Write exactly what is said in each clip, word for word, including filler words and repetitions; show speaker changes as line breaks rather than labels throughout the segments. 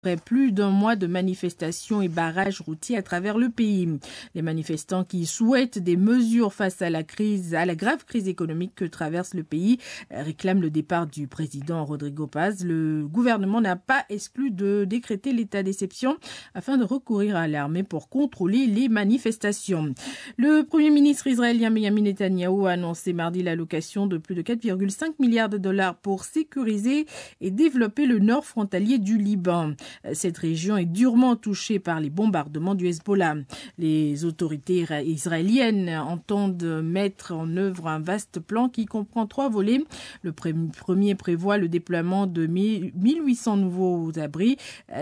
Après plus d'un mois de manifestations et barrages routiers à travers le pays. Les manifestants qui souhaitent des mesures face à la crise, à la grave crise économique que traverse le pays réclament le départ du président Rodrigo Paz. Le gouvernement n'a pas exclu de décréter l'état d'exception afin de recourir à l'armée pour contrôler les manifestations. Le premier ministre israélien Benjamin Netanyahou a annoncé mardi l'allocation de plus de quatre virgule cinq milliards de dollars pour sécuriser et développer le nord frontalier du Liban. Cette région est durement touchée par les bombardements du Hezbollah. Les autorités israéliennes entendent mettre en œuvre un vaste plan qui comprend trois volets. Le premier prévoit le déploiement de mille huit cents nouveaux abris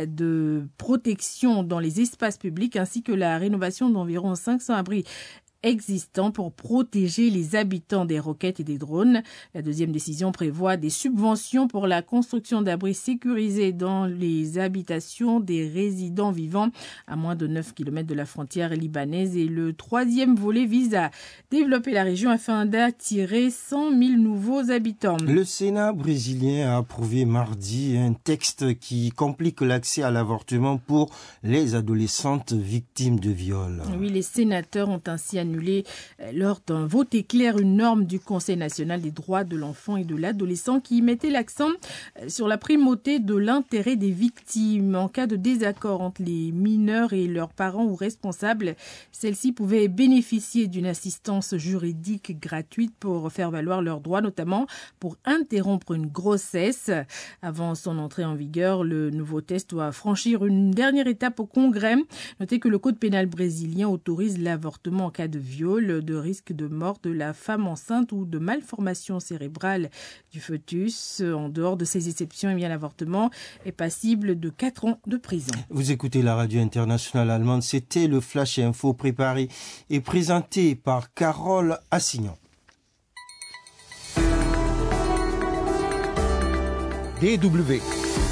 de protection dans les espaces publics ainsi que la rénovation d'environ cinq cents abris existants pour protéger les habitants des roquettes et des drones. La deuxième décision prévoit des subventions pour la construction d'abris sécurisés dans les habitations des résidents vivant à moins de neuf kilomètres de la frontière libanaise. Et le troisième volet vise à développer la région afin d'attirer cent mille nouveaux habitants.
Le Sénat brésilien a approuvé mardi un texte qui complique l'accès à l'avortement pour les adolescentes victimes de viol.
Oui, les sénateurs ont ainsi annulé lors d'un vote éclair une norme du Conseil national des droits de l'enfant et de l'adolescent qui mettait l'accent sur la primauté de l'intérêt des victimes. En cas de désaccord entre les mineurs et leurs parents ou responsables, celles-ci pouvaient bénéficier d'une assistance juridique gratuite pour faire valoir leurs droits, notamment pour interrompre une grossesse. Avant son entrée en vigueur, le nouveau texte doit franchir une dernière étape au Congrès. Notez que le code pénal brésilien autorise l'avortement en cas de viol, de risque de mort de la femme enceinte ou de malformation cérébrale du fœtus. En dehors de ces exceptions, eh bien, l'avortement est passible de quatre ans de prison.
Vous écoutez la radio internationale allemande. C'était le Flash Info préparé et présenté par Carole Assignon.
D W.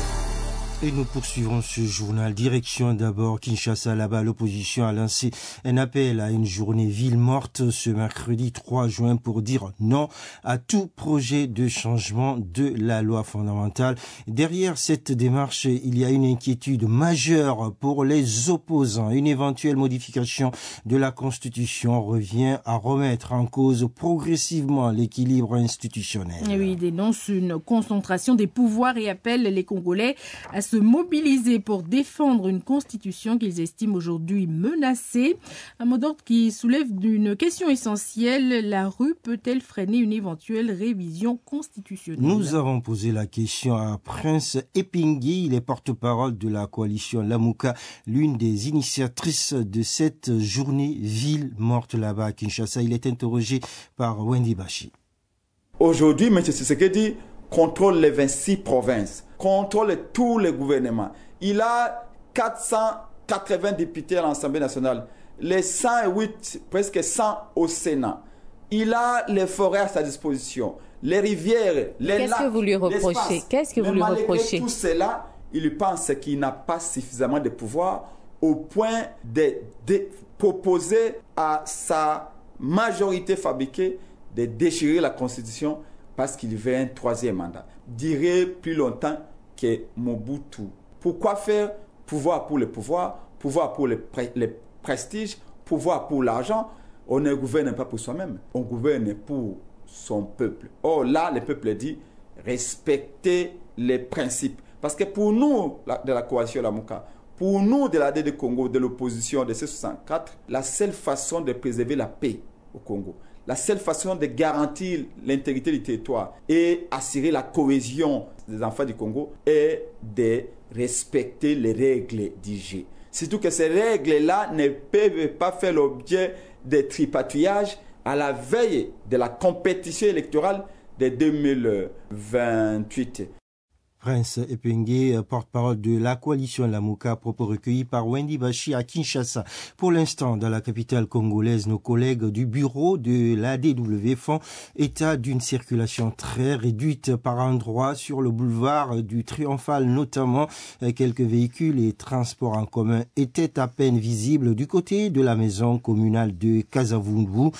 Et nous poursuivrons ce journal. Direction d'abord Kinshasa, là-bas, l'opposition a lancé un appel à une journée ville morte ce mercredi trois juin pour dire non à tout projet de changement de la loi fondamentale. Derrière cette démarche, il y a une inquiétude majeure pour les opposants. Une éventuelle modification de la Constitution revient à remettre en cause progressivement l'équilibre institutionnel.
Et oui, il dénonce une concentration des pouvoirs et appelle les Congolais à se mobiliser pour défendre une constitution qu'ils estiment aujourd'hui menacée. Un mot d'ordre qui soulève une question essentielle. La rue peut-elle freiner une éventuelle révision constitutionnelle?
Nous avons posé la question à Prince Epingui. Il est porte-parole de la coalition Lamuka, l'une des initiatrices de cette journée ville morte là-bas à Kinshasa. Il est interrogé par Wendy Bashi.
Aujourd'hui, M. Tshisekedi contrôle les vingt-six provinces, contrôle tous les gouvernements. Il a quatre cent quatre-vingts députés à l'Assemblée nationale, les cent huit, presque cent au Sénat. Il a les forêts à sa disposition, les rivières, les
Qu'est-ce
lacs,
que vous lui reprochez? Qu'est-ce que vous lui reprochez?
Tout cela, il pense qu'il n'a pas suffisamment de pouvoir au point de, de proposer à sa majorité fabriquée de déchirer la Constitution parce qu'il veut un troisième mandat. Dirait plus longtemps que Mobutu. Pourquoi faire pouvoir pour le pouvoir, pouvoir pour le, pre- le prestige, pouvoir pour l'argent? On ne gouverne pas pour soi-même, on gouverne pour son peuple. Or là, le peuple dit respecter les principes. Parce que pour nous, la, de la coalition Lamuka, pour nous de l'A D du Congo, de l'opposition de C soixante-quatre, la seule façon de préserver la paix au Congo, la seule façon de garantir l'intégrité du territoire et assurer la cohésion des enfants du Congo est de respecter les règles du jeu. Surtout que ces règles-là ne peuvent pas faire l'objet de tripatouillage à la veille de la compétition électorale de deux mille vingt-huit.
Prince Epingui, porte-parole de la coalition Lamuka, propos recueillis par Wendy Bashi à Kinshasa. Pour l'instant, dans la capitale congolaise, nos collègues du bureau de l'A D W font état d'une circulation très réduite par endroits sur le boulevard du Triomphal, notamment quelques véhicules et transports en commun étaient à peine visibles du côté de la maison communale de Kasavubu.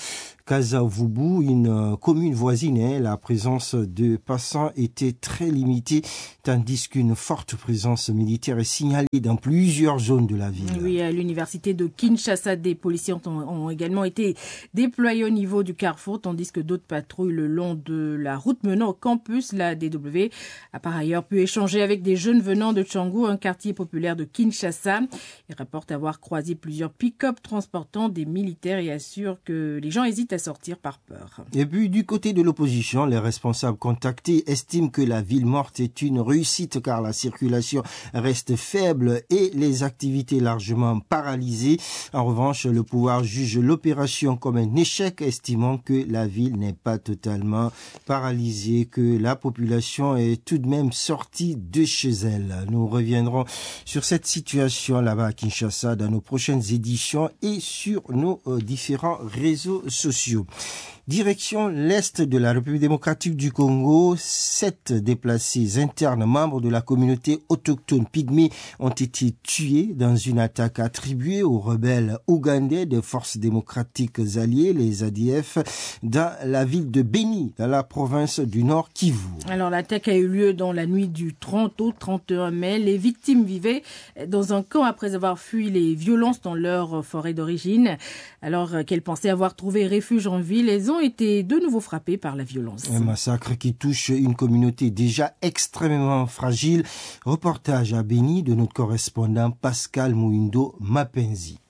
Kasavubu, une commune voisine. La présence de passants était très limitée, tandis qu'une forte présence militaire est signalée dans plusieurs zones de la ville.
Oui, à l'université de Kinshasa, des policiers ont, ont également été déployés au niveau du carrefour, tandis que d'autres patrouillent le long de la route menant au campus. La D W a par ailleurs pu échanger avec des jeunes venant de Tchangu, un quartier populaire de Kinshasa. Il rapporte avoir croisé plusieurs pick-up transportant des militaires et assure que les gens hésitent à sortir par peur.
Et puis du côté de l'opposition, les responsables contactés estiment que la ville morte est une réussite car la circulation reste faible et les activités largement paralysées. En revanche, le pouvoir juge l'opération comme un échec, estimant que la ville n'est pas totalement paralysée, que la population est tout de même sortie de chez elle. Nous reviendrons sur cette situation là-bas à Kinshasa dans nos prochaines éditions et sur nos euh, différents réseaux sociaux. Direction l'Est de la République démocratique du Congo, sept déplacés internes membres de la communauté autochtone pygmée ont été tués dans une attaque attribuée aux rebelles ougandais des forces démocratiques alliées, les A D F, dans la ville de Beni, dans la province du Nord Kivu.
Alors l'attaque a eu lieu dans la nuit du trente au trente et un mai. Les victimes vivaient dans un camp après avoir fui les violences dans leur forêt d'origine. Alors qu'elles pensaient avoir trouvé refuge en ville, elles ont été de nouveau frappées par la violence.
Un massacre qui touche une communauté déjà extrêmement fragile. Reportage à Beni de notre correspondant Pascal Mouindo Mapenzi.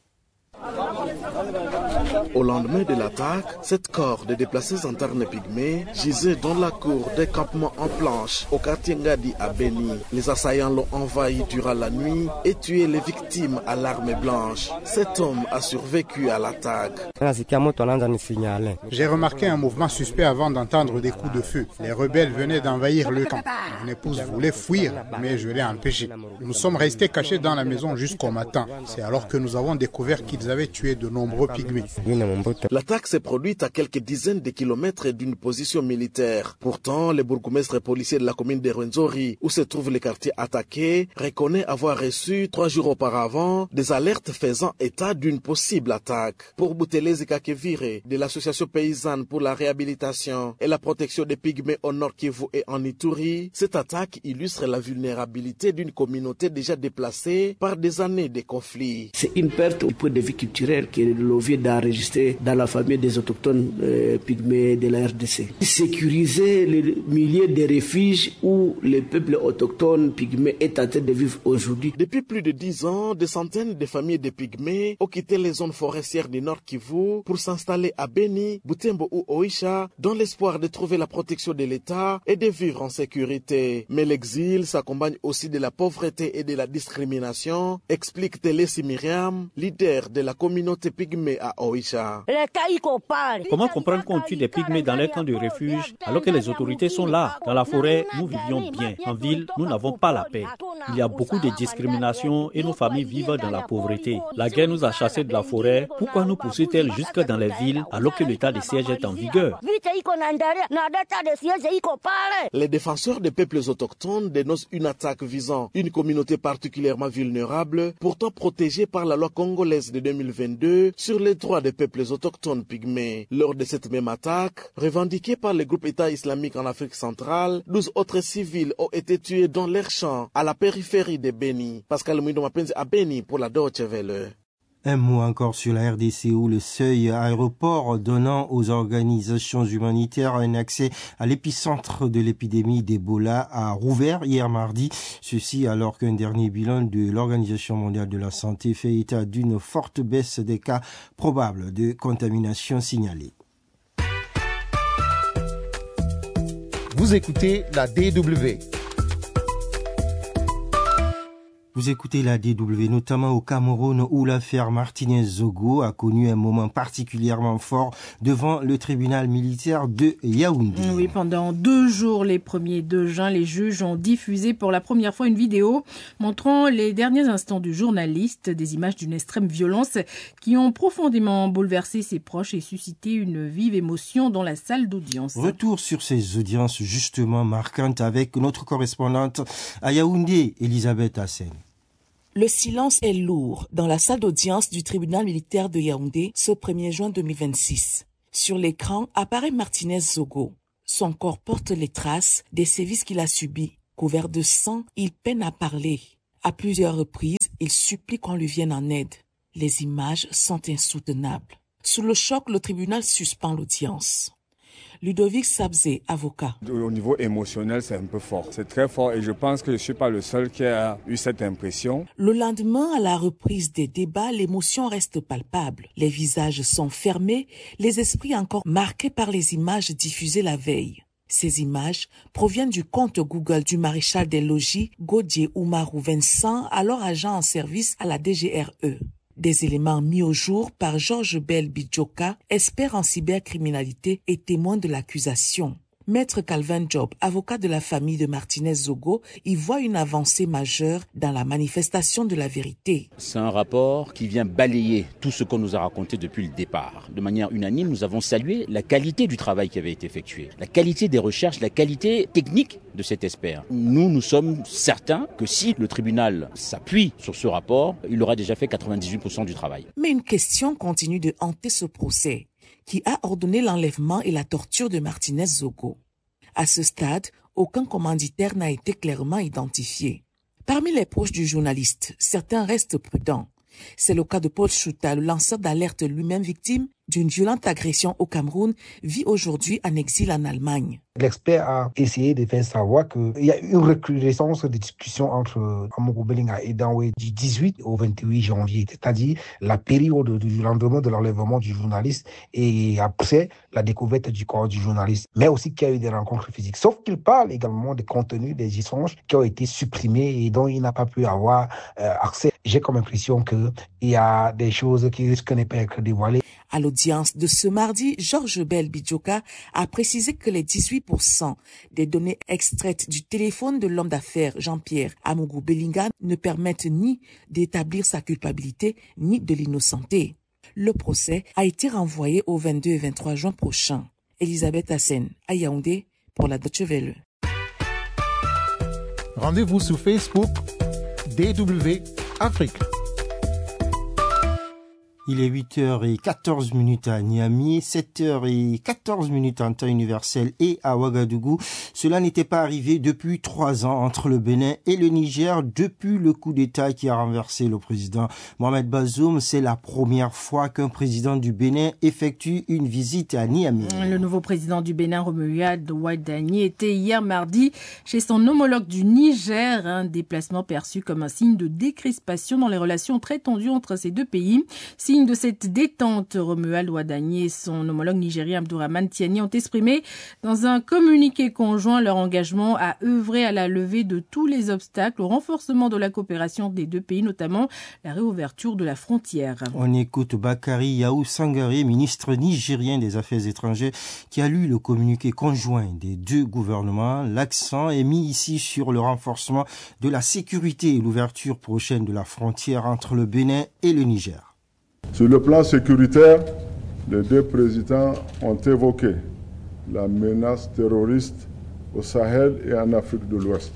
Au lendemain de l'attaque, cette corps de déplacés internes pygmées gisait dans la cour des campements en planche au quartier Ngadi à Beni. Les assaillants l'ont envahi durant la nuit et tué les victimes à l'arme blanche. Cet homme a survécu à l'attaque.
J'ai remarqué un mouvement suspect avant d'entendre des coups de feu. Les rebelles venaient d'envahir le camp. Mon épouse voulait fuir, mais je l'ai empêchée. Nous sommes restés cachés dans la maison jusqu'au matin. C'est alors que nous avons découvert qu'ils avaient tué de nombreux pygmées.
L'attaque s'est produite à quelques dizaines de kilomètres d'une position militaire. Pourtant, le bourgmestre et policier de la commune de Rwenzori, où se trouve le quartier attaqué, reconnaît avoir reçu trois jours auparavant des alertes faisant état d'une possible attaque. Pour Boutelezi Kakevire, de l'association paysanne pour la réhabilitation et la protection des pygmées au Nord Kivu et en Ituri, cette attaque illustre la vulnérabilité d'une communauté déjà déplacée par des années de conflits.
C'est une perte au point de vue culturel que l'O V I D a enregistré dans la famille des autochtones euh, pygmées de la R D C. Sécuriser les milliers de refuges où le peuple autochtone pygmée est en train de vivre aujourd'hui.
Depuis plus de dix ans, des centaines de familles de pygmées ont quitté les zones forestières du Nord Kivu pour s'installer à Beni, Butembo ou Oisha dans l'espoir de trouver la protection de l'État et de vivre en sécurité. Mais l'exil s'accompagne aussi de la pauvreté et de la discrimination, explique Telesi Myriam, leader de la communauté pygmée à Oisha.
Comment comprendre qu'on tue des pygmées dans les camps de refuge alors que les autorités sont là? Dans la forêt, nous vivions bien. En ville, nous n'avons pas la paix. Il y a beaucoup de discrimination et nos familles vivent dans la pauvreté. La guerre nous a chassés de la forêt. Pourquoi nous poursuit-elle jusque dans les villes alors que l'état de siège est en vigueur?
Les défenseurs des peuples autochtones dénoncent une attaque visant une communauté particulièrement vulnérable, pourtant protégée par la loi congolaise de deux mille vingt-deux sur les droits des peuples autochtones pygmées. Lors de cette même attaque, revendiquée par le groupe État islamique en Afrique centrale, douze autres civils ont été tués dans leurs champs à la périphérie de Beni. Pascal Mouindo Mapenzi à Beni pour la Deutsche Welle.
Un mot encore sur la R D C où le seuil aéroport donnant aux organisations humanitaires un accès à l'épicentre de l'épidémie d'Ebola a rouvert hier mardi. Ceci alors qu'un dernier bilan de l'Organisation mondiale de la santé fait état d'une forte baisse des cas probables de contamination signalés.
Vous écoutez la D W.
Vous écoutez la D W, notamment au Cameroun, où l'affaire Martinez-Zogo a connu un moment particulièrement fort devant le tribunal militaire de Yaoundé.
Oui, pendant deux jours, les premiers deux juin, les juges ont diffusé pour la première fois une vidéo montrant les derniers instants du journaliste, des images d'une extrême violence qui ont profondément bouleversé ses proches et suscité une vive émotion dans la salle d'audience.
Retour sur ces audiences justement marquantes avec notre correspondante à Yaoundé, Elisabeth Hassen.
Le silence est lourd dans la salle d'audience du tribunal militaire de Yaoundé ce premier juin deux mille vingt-six. Sur l'écran apparaît Martinez Zogo. Son corps porte les traces des sévices qu'il a subis. Couvert de sang, il peine à parler. À plusieurs reprises, il supplie qu'on lui vienne en aide. Les images sont insoutenables. Sous le choc, le tribunal suspend l'audience. Ludovic Sabzé, avocat.
Au niveau émotionnel, c'est un peu fort. C'est très fort et je pense que je ne suis pas le seul qui a eu cette impression.
Le lendemain, à la reprise des débats, l'émotion reste palpable. Les visages sont fermés, les esprits encore marqués par les images diffusées la veille. Ces images proviennent du compte Google du maréchal des logis Godier Oumarou Vincent, alors agent en service à la D G R E. Des éléments mis au jour par Georges Bell Bidjoka, expert en cybercriminalité et témoin de l'accusation. Maître Calvin Job, avocat de la famille de Martinez Zogo, y voit une avancée majeure dans la manifestation de la vérité.
C'est un rapport qui vient balayer tout ce qu'on nous a raconté depuis le départ. De manière unanime, nous avons salué la qualité du travail qui avait été effectué, la qualité des recherches, la qualité technique de cet expert. Nous, nous sommes certains que si le tribunal s'appuie sur ce rapport, il aura déjà fait quatre-vingt-dix-huit pour cent du travail.
Mais une question continue de hanter ce procès. Qui a ordonné l'enlèvement et la torture de Martinez Zogo. À ce stade, aucun commanditaire n'a été clairement identifié. Parmi les proches du journaliste, certains restent prudents. C'est le cas de Paul Chouta, le lanceur d'alerte lui-même victime d'une violente agression au Cameroun, vit aujourd'hui en exil en Allemagne.
L'expert a essayé de faire savoir qu'il y a une recrudescence de discussions entre Amogo Belinga et Danwe du dix-huit au vingt-huit janvier, c'est-à-dire la période du lendemain de l'enlèvement du journaliste et après la découverte du corps du journaliste, mais aussi qu'il y a eu des rencontres physiques. Sauf qu'il parle également des contenus des échanges qui ont été supprimés et dont il n'a pas pu avoir euh, accès. J'ai comme impression qu'il y a des choses qui risquent de ne pas être dévoilées.
À l'audience de ce mardi, Georges Bell Bidjoka a précisé que les dix-huit pour cent des données extraites du téléphone de l'homme d'affaires Jean-Pierre Amogo Belinga ne permettent ni d'établir sa culpabilité, ni de l'innocenter. Le procès a été renvoyé au vingt-deux et vingt-trois juin prochain. Elisabeth Hassen, à Yaoundé, pour la Deutsche Welle.
Rendez-vous sur Facebook, D W Afrique.
Il est huit heures quatorze à Niamey, sept heures quatorze en temps universel et à Ouagadougou. Cela n'était pas arrivé depuis trois ans entre le Bénin et le Niger. Depuis le coup d'État qui a renversé le président Mohamed Bazoum, c'est la première fois qu'un président du Bénin effectue une visite à Niamey.
Le nouveau président du Bénin, Romuald Wadagni, était hier mardi chez son homologue du Niger, un déplacement perçu comme un signe de décrispation dans les relations très tendues entre ces deux pays. Signe de cette détente, Romuald Wadagni et son homologue nigérien Abdourahmane Tiani ont exprimé dans un communiqué conjoint leur engagement à œuvrer à la levée de tous les obstacles au renforcement de la coopération des deux pays, notamment la réouverture de la frontière.
On écoute Bakari Yahou Sangare, ministre nigérien des Affaires étrangères, qui a lu le communiqué conjoint des deux gouvernements. L'accent est mis ici sur le renforcement de la sécurité et l'ouverture prochaine de la frontière entre le Bénin et le Niger.
Sur le plan sécuritaire, les deux présidents ont évoqué la menace terroriste au Sahel et en Afrique de l'Ouest.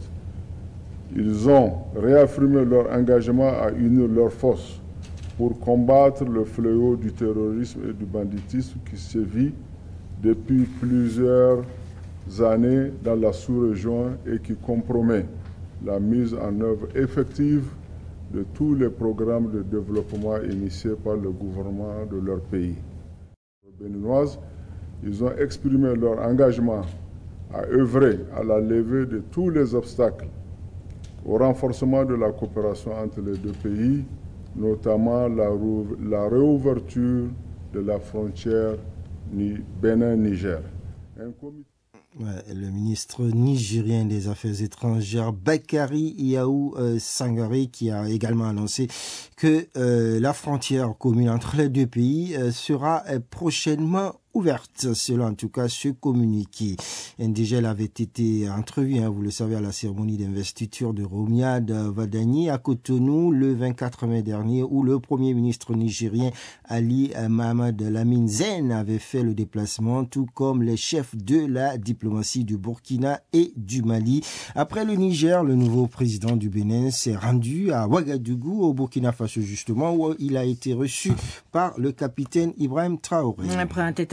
Ils ont réaffirmé leur engagement à unir leurs forces pour combattre le fléau du terrorisme et du banditisme qui sévit depuis plusieurs années dans la sous-région et qui compromet la mise en œuvre effective de tous les programmes de développement initiés par le gouvernement de leur pays. Les Béninoises, ils ont exprimé leur engagement à œuvrer à la levée de tous les obstacles au renforcement de la coopération entre les deux pays, notamment la, la réouverture de la frontière Bénin-Niger. Un comité
Ouais, le ministre nigérien des Affaires étrangères Bakari Yahou euh, Sangare qui a également annoncé que euh, la frontière commune entre les deux pays euh, sera euh, prochainement ouverte, selon en tout cas ce communiqué. Indigel avait été entrevu, hein, vous le savez, à la cérémonie d'investiture de Romuald Wadagni à Cotonou le vingt-quatre mai dernier, où le premier ministre nigérien Ali Mohamed Lamine Zen avait fait le déplacement, tout comme les chefs de la diplomatie du Burkina et du Mali. Après le Niger, le nouveau président du Bénin s'est rendu à Ouagadougou, au Burkina Faso justement, où il a été reçu par le capitaine Ibrahim Traoré.
Après un tête à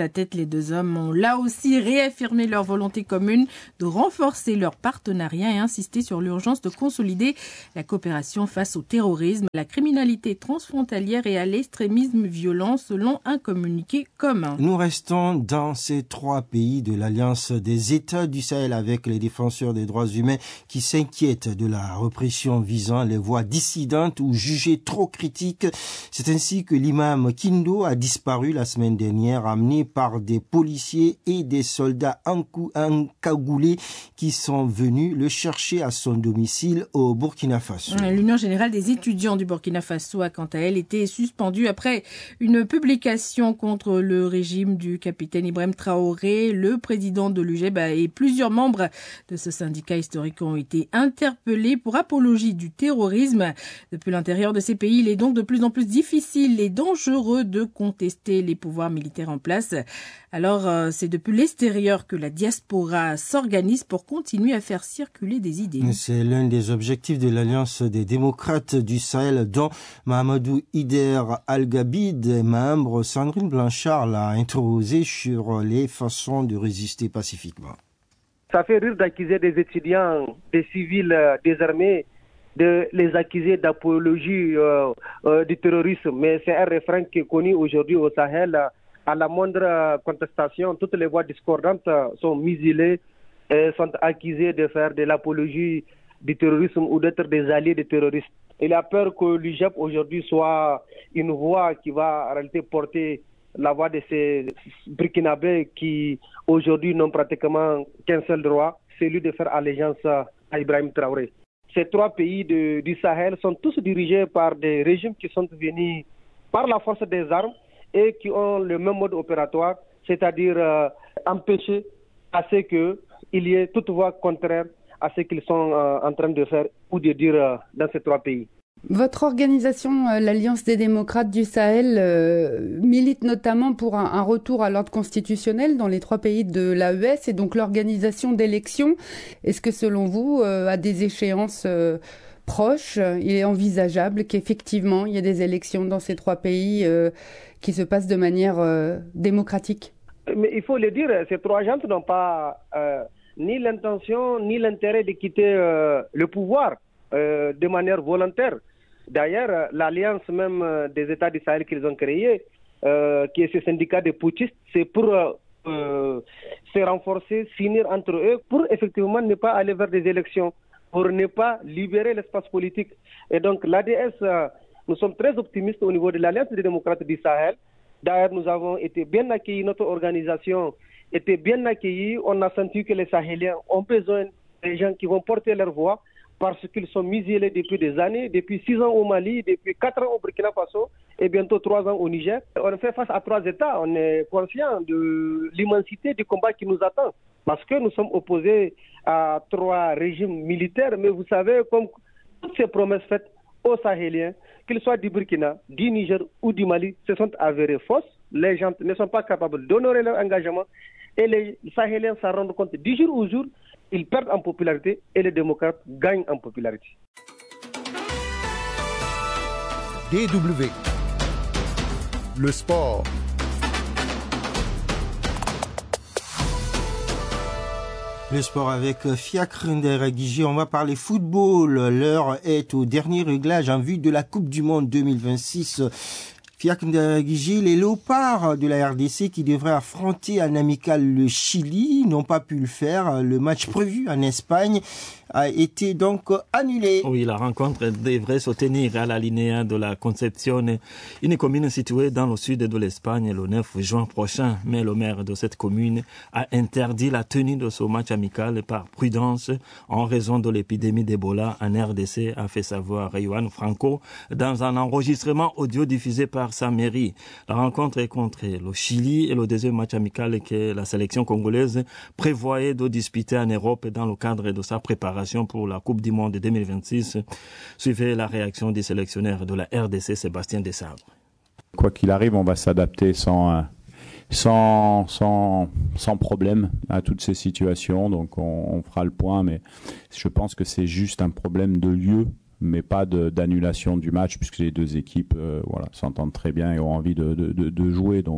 sa tête, les deux hommes ont là aussi réaffirmé leur volonté commune de renforcer leur partenariat et insister sur l'urgence de consolider la coopération face au terrorisme, à la criminalité transfrontalière et à l'extrémisme violent, selon un communiqué commun.
Nous restons dans ces trois pays de l'Alliance des États du Sahel avec les défenseurs des droits humains qui s'inquiètent de la répression visant les voix dissidentes ou jugées trop critiques. C'est ainsi que l'imam Kindo a disparu la semaine dernière, amené par des policiers et des soldats encagoulés qui sont venus le chercher à son domicile au Burkina Faso.
L'Union générale des étudiants du Burkina Faso a quant à elle été suspendue après une publication contre le régime du capitaine Ibrahim Traoré. Le président de l'U G E B et plusieurs membres de ce syndicat historique ont été interpellés pour apologie du terrorisme. Depuis l'intérieur de ces pays, il est donc de plus en plus difficile et dangereux de contester les pouvoirs militaires en place. Alors, euh, c'est depuis l'extérieur que la diaspora s'organise pour continuer à faire circuler des idées.
C'est l'un des objectifs de l'Alliance des démocrates du Sahel, dont Mahamadou Ider Al-Gabid, membre. Sandrine Blanchard l'a interrogé sur les façons de résister pacifiquement.
Ça fait rire d'accuser des étudiants, des civils euh, désarmés, de les accuser d'apologie euh, euh, du terrorisme. Mais c'est un refrain qui est connu aujourd'hui au Sahel. À la moindre contestation, toutes les voix discordantes sont muselées et sont accusées de faire de l'apologie du terrorisme ou d'être des alliés des terroristes. Il a peur que l'U G E B aujourd'hui soit une voix qui va en réalité porter la voix de ces Burkinabés qui aujourd'hui n'ont pratiquement qu'un seul droit, celui de faire allégeance à Ibrahim Traoré. Ces trois pays de, du Sahel sont tous dirigés par des régimes qui sont venus par la force des armes et qui ont le même mode opératoire, c'est-à-dire euh, empêcher à ce qu'il y ait toute voix contraire à ce qu'ils sont euh, en train de faire ou de dire euh, dans ces trois pays.
Votre organisation, euh, l'Alliance des démocrates du Sahel, euh, milite notamment pour un, un retour à l'ordre constitutionnel dans les trois pays de l'A E S et donc l'organisation d'élections. Est-ce que selon vous, euh, à des échéances euh, proches, il est envisageable qu'effectivement il y ait des élections dans ces trois pays euh, qui se passent de manière euh, démocratique?
Mais il faut le dire, ces trois gens n'ont pas euh, ni l'intention ni l'intérêt de quitter euh, le pouvoir euh, de manière volontaire. D'ailleurs, l'alliance même des États du Sahel qu'ils ont créée, euh, qui est ce syndicat de putschistes, c'est pour euh, euh, se renforcer, s'unir entre eux, pour effectivement ne pas aller vers des élections, pour ne pas libérer l'espace politique. Et donc l'A D S, euh, nous sommes très optimistes au niveau de l'Alliance des démocrates du Sahel. D'ailleurs, nous avons été bien accueillis, notre organisation était bien accueillie. On a senti que les Sahéliens ont besoin des gens qui vont porter leur voix parce qu'ils sont muselés depuis des années, depuis six ans au Mali, depuis quatre ans au Burkina Faso et bientôt trois ans au Niger. On fait face à trois États. On est conscient de l'immensité du combat qui nous attend parce que nous sommes opposés à trois régimes militaires. Mais vous savez, comme toutes ces promesses faites aux Sahéliens, qu'ils soient du Burkina, du Niger ou du Mali, se sont avérées fausses. Les gens ne sont pas capables d'honorer leur engagement et les Sahéliens s'en rendent compte du jour au jour. Ils perdent en popularité et les démocrates gagnent en popularité.
D W. Le sport.
Le sport avec Fiacre Nderagiji. On va parler football. L'heure est au dernier réglage en vue de la Coupe du Monde deux mille vingt-six. Fiacre Nderagiji, les léopards de la R D C qui devraient affronter en amical le Chili n'ont pas pu le faire. Le match prévu en Espagne a été donc annulé.
Oui, la rencontre devrait se tenir à la Linea de la Concepción, une commune située dans le sud de l'Espagne le neuf juin prochain. Mais le maire de cette commune a interdit la tenue de ce match amical par prudence en raison de l'épidémie d'Ebola en R D C, a fait savoir Juan Franco dans un enregistrement audio diffusé par sa mairie. La rencontre est contre le Chili et le deuxième match amical que la sélection congolaise prévoyait de disputer en Europe dans le cadre de sa préparation pour la Coupe du Monde deux mille vingt-six. Suivez la réaction du sélectionneur de la R D C, Sébastien Desabre.
Quoi qu'il arrive, on va s'adapter sans, sans, sans, sans problème à toutes ces situations. Donc on, on fera le point, mais je pense que c'est juste un problème de lieu, mais pas de, d'annulation du match, puisque les deux équipes euh, voilà, s'entendent très bien et ont envie de, de, de, de jouer. Donc euh,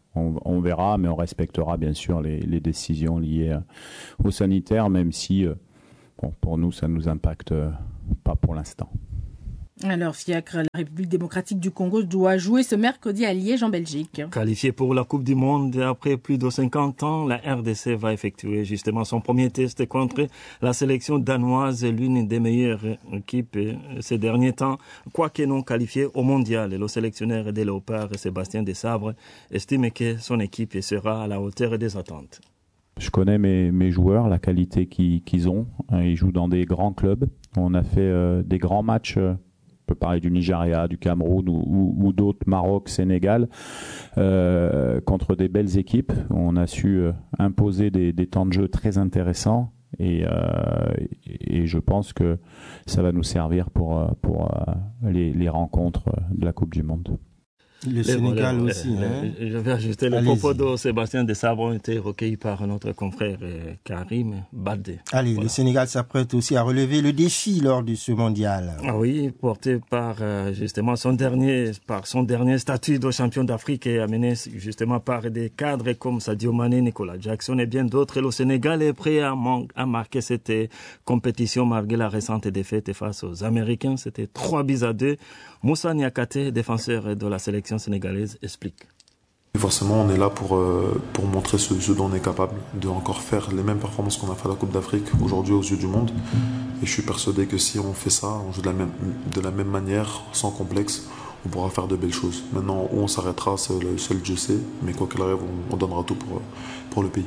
on, on verra, mais on respectera bien sûr les, les décisions liées au sanitaire, même si bon, pour nous, ça ne nous impacte pas pour l'instant.
Alors, Fiacre, la République démocratique du Congo doit jouer ce mercredi à Liège en Belgique.
Qualifiée pour la Coupe du Monde après plus de cinquante ans, la R D C va effectuer justement son premier test contre la sélection danoise, l'une des meilleures équipes ces derniers temps. Quoique non qualifiée au mondial, le sélectionneur des Léopards, Sébastien Desabre, estime que son équipe sera à la hauteur des attentes.
Je connais mes, mes joueurs, la qualité qu'ils, qu'ils ont. Ils jouent dans des grands clubs. On a fait euh, des grands matchs. Euh, on peut parler du Nigeria, du Cameroun ou, ou, ou d'autres, Maroc, Sénégal, euh, contre des belles équipes. On a su euh, imposer des, des temps de jeu très intéressants et, euh, et je pense que ça va nous servir pour, pour euh, les, les rencontres de la Coupe du Monde.
Le Sénégal voilà, aussi.
Euh,
hein?
Je vais ajuster les propos de Sébastien Desabre ont été recueillis par notre confrère euh, Karim Baldé.
Allez, voilà. Le Sénégal s'apprête aussi à relever le défi lors de ce mondial.
Ah oui, porté par euh, justement son dernier, par son dernier statut de champion d'Afrique et amené justement par des cadres comme Sadio Mané, Nicolas Jackson et bien d'autres. Et le Sénégal est prêt à, man- à marquer cette compétition malgré la récente défaite face aux Américains. C'était trois buts à deux. Moussa Niakate, défenseur de la sélection sénégalaise, explique.
Forcément, on est là pour, euh, pour montrer ce, ce dont on est capable, de encore faire les mêmes performances qu'on a fait à la Coupe d'Afrique aujourd'hui aux yeux du monde. Et je suis persuadé que si on fait ça, on joue de la même, de la même manière, sans complexe, on pourra faire de belles choses. Maintenant, où on s'arrêtera, seul, seul Dieu sait, mais quoi qu'il arrive, on, on donnera tout pour, pour le pays.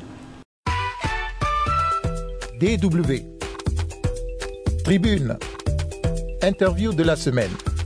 D W Tribune. Interview de la semaine.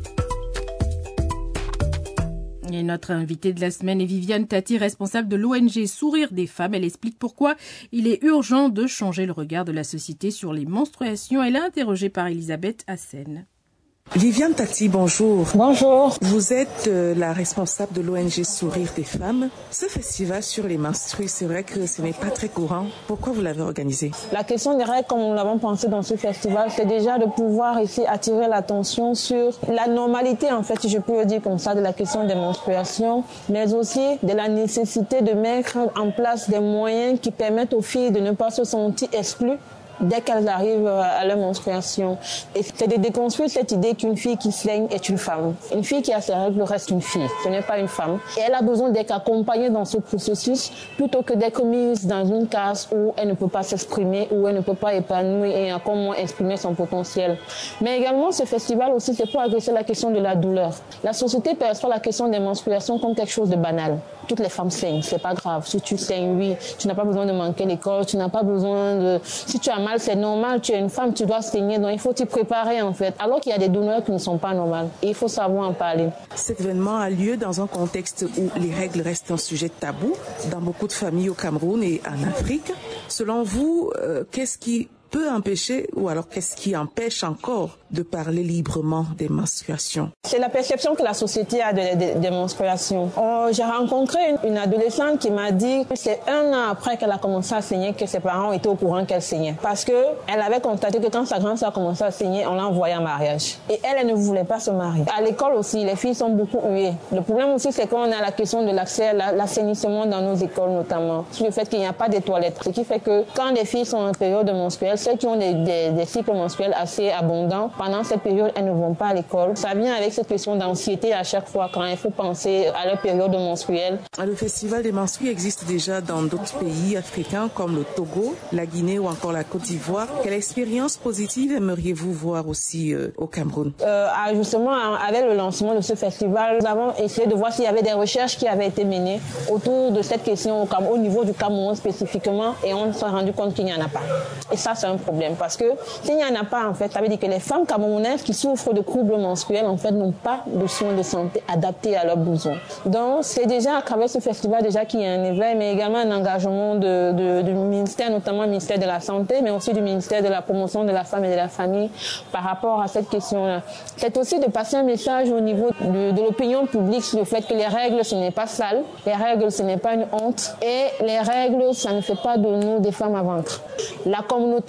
Et notre invitée de la semaine est Viviane Tati, responsable de l'O N G Sourire des femmes. Elle explique pourquoi il est urgent de changer le regard de la société sur les menstruations. Elle est interrogée par Elisabeth Hassen.
Viviane Tati, bonjour.
Bonjour.
Vous êtes euh, la responsable de l'O N G Sourire des femmes. Ce festival sur les menstrues, c'est vrai que ce n'est pas très courant. Pourquoi vous l'avez organisé?
La question des règles, comme nous l'avons pensé dans ce festival, c'est déjà de pouvoir ici attirer l'attention sur la normalité, en fait, si je peux le dire comme ça, de la question des menstruations, mais aussi de la nécessité de mettre en place des moyens qui permettent aux filles de ne pas se sentir exclues dès qu'elles arrivent à leur menstruation. Et c'est de déconstruire cette idée qu'une fille qui saigne est une femme. Une fille qui a ses règles reste une fille, ce n'est pas une femme. Et elle a besoin d'être accompagnée dans ce processus plutôt que d'être mise dans une case où elle ne peut pas s'exprimer, où elle ne peut pas épanouir et encore moins exprimer son potentiel. Mais également, ce festival aussi, c'est pour adresser la question de la douleur. La société perçoit la question des menstruations comme quelque chose de banal. Toutes les femmes saignent, c'est pas grave. Si tu saignes, oui, tu n'as pas besoin de manquer l'école, tu n'as pas besoin de... Si tu as mal, c'est normal, tu es une femme, tu dois saigner, donc il faut t'y préparer en fait. Alors qu'il y a des douleurs qui ne sont pas normales et il faut savoir en parler.
Cet événement a lieu dans un contexte où les règles restent un sujet tabou dans beaucoup de familles au Cameroun et en Afrique. Selon vous, euh, qu'est-ce qui peut empêcher ou alors qu'est-ce qui empêche encore de parler librement des menstruations?
C'est la perception que la société a des de, de menstruations. Oh, j'ai rencontré une, une adolescente qui m'a dit que c'est un an après qu'elle a commencé à saigner que ses parents étaient au courant qu'elle saignait. Parce qu'elle avait constaté que quand sa grande sœur a commencé à saigner, on l'a envoyée en mariage. Et elle, elle ne voulait pas se marier. À l'école aussi, les filles sont beaucoup huées. Le problème aussi, c'est qu'on a la question de l'accès à la, l'assainissement dans nos écoles notamment. Sur le fait qu'il n'y a pas de toilettes. Ce qui fait que quand les filles sont en période menstruelle, celles qui ont des, des, des cycles menstruels assez abondants, pendant cette période, elles ne vont pas à l'école. Ça vient avec cette question d'anxiété à chaque fois quand il faut penser à leur période menstruelle.
Le festival des menstrues existe déjà dans d'autres pays africains comme le Togo, la Guinée ou encore la Côte d'Ivoire. Quelle expérience positive aimeriez-vous voir aussi euh, au Cameroun?
euh, Justement, avec le lancement de ce festival, nous avons essayé de voir s'il y avait des recherches qui avaient été menées autour de cette question au, Cam- au niveau du Cameroun spécifiquement, et on s'est rendu compte qu'il n'y en a pas. Et ça, c'est un problème parce que s'il n'y en a pas, en fait, ça veut dire que les femmes camerounaises qui souffrent de troubles menstruels, en fait, n'ont pas de soins de santé adaptés à leurs besoins. Donc, c'est déjà à travers ce festival déjà qu'il y a un éveil, mais également un engagement de, de, du ministère, notamment le ministère de la Santé, mais aussi du ministère de la Promotion de la Femme et de la Famille par rapport à cette question-là. C'est aussi de passer un message au niveau de, de l'opinion publique sur le fait que les règles, ce n'est pas sale, les règles, ce n'est pas une honte, et les règles, ça ne fait pas de nous des femmes à vaincre. La communauté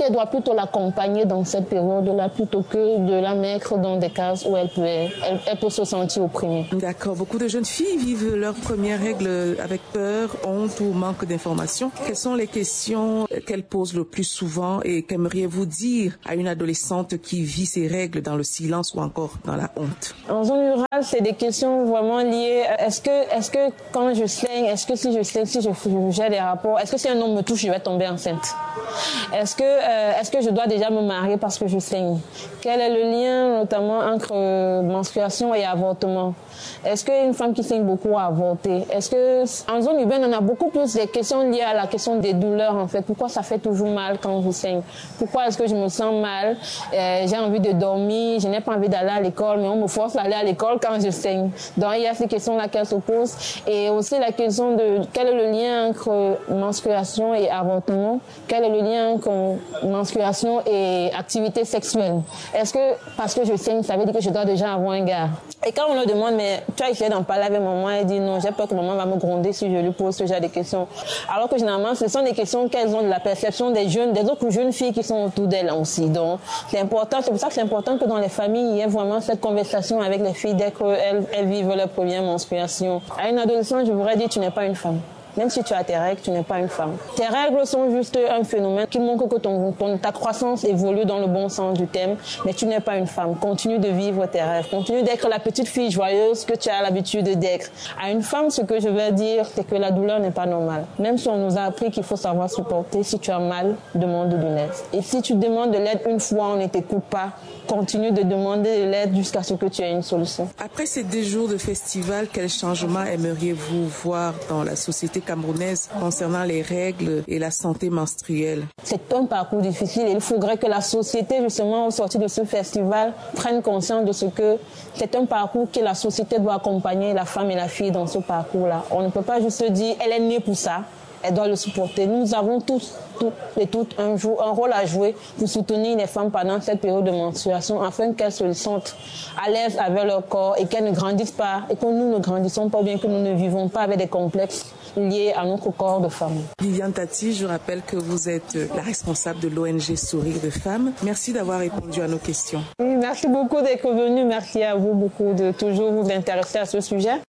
elle doit plutôt l'accompagner dans cette période-là plutôt que de la mettre dans des cases où elle peut, elle, elle peut se sentir opprimée.
D'accord. Beaucoup de jeunes filles vivent leurs premières règles avec peur, honte ou manque d'information. Quelles sont les questions qu'elles posent le plus souvent et qu'aimeriez-vous dire à une adolescente qui vit ses règles dans le silence ou encore dans la honte?
En zone rurale, c'est des questions vraiment liées. Est-ce que, est-ce que quand je saigne, est-ce que si je saigne, si je, j'ai des rapports, est-ce que si un homme me touche, je vais tomber enceinte? Est-ce que, euh, est-ce que je dois déjà me marier parce que je saigne? Quel est le lien notamment entre euh, menstruation et avortement? Est-ce qu'une femme qui saigne beaucoup a avorté? Est-ce que en zone urbaine, on a beaucoup plus des questions liées à la question des douleurs en fait. Pourquoi ça fait toujours mal quand je saigne? Pourquoi est-ce que je me sens mal? euh, J'ai envie de dormir, je n'ai pas envie d'aller à l'école, mais on me force d'aller à l'école quand je saigne. Donc il y a ces questions-là qu'elles se posent. Et aussi la question de quel est le lien entre menstruation et avortement? Quel est le lien entre menstruation et activité sexuelle? Est-ce que parce que je saigne, ça veut dire que je dois déjà avoir un gars? Et quand on leur demande, mais tu as essayé d'en parler avec maman, elle dit non, j'ai peur que maman va me gronder si je lui pose ce genre de questions. Alors que généralement, ce sont des questions qu'elles ont de la perception des jeunes, des autres jeunes filles qui sont autour d'elles aussi. Donc, c'est important, c'est pour ça que c'est important que dans les familles, il y ait vraiment cette conversation avec les filles dès qu'elles elles vivent leur première menstruation. À une adolescente, je voudrais dire, tu n'es pas une femme. Même si tu as tes règles, tu n'es pas une femme. Tes règles sont juste un phénomène qui montre que ton, ton, ta croissance évolue dans le bon sens du thème, mais tu n'es pas une femme. Continue de vivre tes rêves. Continue d'être la petite fille joyeuse que tu as l'habitude d'être. À une femme, ce que je veux dire, c'est que la douleur n'est pas normale. Même si on nous a appris qu'il faut savoir supporter, si tu as mal, demande de l'aide. Et si tu demandes de l'aide une fois, on ne t'écoute pas, continue de demander de l'aide jusqu'à ce que tu aies une solution.
Après ces deux jours de festival, quel changement aimeriez-vous voir dans la société camerounaise concernant les règles et la santé menstruelle?
C'est un parcours difficile et il faudrait que la société, justement, au sortir de ce festival, prenne conscience de ce que c'est un parcours que la société doit accompagner la femme et la fille dans ce parcours-là. On ne peut pas juste dire, elle est née pour ça. Elle doit le supporter. Nous avons tous, toutes et toutes un, jour, un rôle à jouer pour soutenir les femmes pendant cette période de menstruation afin qu'elles se sentent à l'aise avec leur corps et qu'elles ne grandissent pas et que nous ne grandissons pas, bien que nous ne vivons pas avec des complexes liés à notre corps de femme.
Viviane Tati, je rappelle que vous êtes la responsable de l'O N G Sourire de Femmes. Merci d'avoir répondu à nos questions.
Oui, merci beaucoup d'être venu. Merci à vous beaucoup de toujours vous intéresser à ce sujet.